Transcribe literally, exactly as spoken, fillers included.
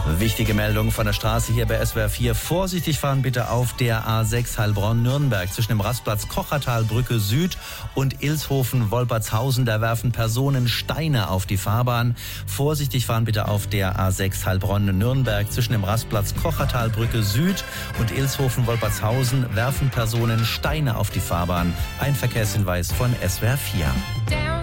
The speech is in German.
Wichtige Meldung von der Straße hier bei S W R vier. Vorsichtig fahren bitte auf der A sechs Heilbronn-Nürnberg zwischen dem Rastplatz Kochertalbrücke Süd und Ilshofen-Wolpertshausen. Da werfen Personen Steine auf die Fahrbahn. Vorsichtig fahren bitte auf der A sechs Heilbronn-Nürnberg zwischen dem Rastplatz Kochertalbrücke Süd und Ilshofen-Wolpertshausen werfen Personen Steine auf die Fahrbahn. Ein Verkehrshinweis von S W R vier.